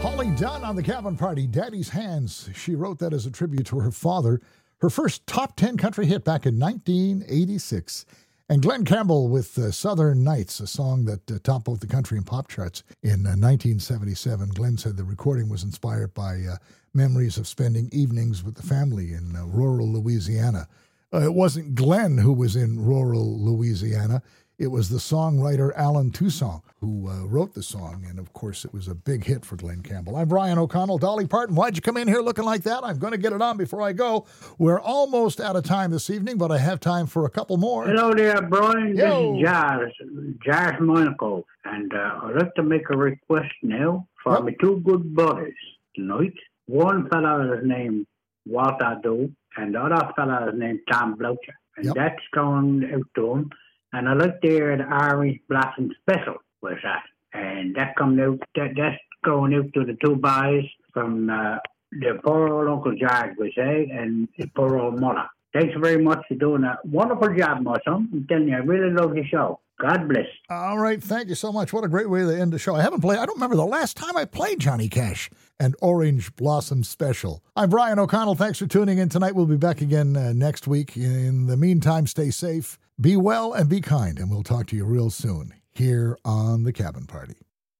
Holly Dunn on the Cabin Party, Daddy's Hands. She wrote that as a tribute to her father. Her first top 10 country hit back in 1986. And Glen Campbell with Southern Nights, a song that topped both the country and pop charts in 1977. Glen said the recording was inspired by memories of spending evenings with the family in rural Louisiana. It wasn't Glen who was in rural Louisiana. It was the songwriter Alan Toussaint who wrote the song, and of course it was a big hit for Glen Campbell. I'm Brian O'Connell. Dolly Parton, why'd you come in here looking like that? I'm going to get it on before I go. We're almost out of time this evening, but I have time for a couple more. Hello there, Brian. Yo. This is Jazz Monaco, and I'd like to make a request now for my two good buddies tonight. One fella is named Walter Doe, and the other fella is named Tom Bloucher, and that's going out to him. And I like to hear the Orange Blossom Special with that. And that coming out, that's going out to the two boys from the poor old Uncle George, we say, and the poor old mother. Thanks very much for doing a wonderful job, my son. I'm telling you, I really love the show. God bless. All right, thank you so much. What a great way to end the show. I don't remember the last time I played Johnny Cash and Orange Blossom Special. I'm Brian O'Connell. Thanks for tuning in tonight. We'll be back again next week. In the meantime, stay safe, be well, and be kind, and we'll talk to you real soon here on The Cabin Party.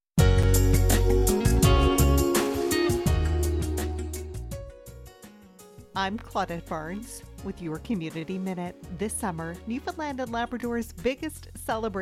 I'm Claudette Barnes with your Community Minute. This summer, Newfoundland and Labrador's biggest celebration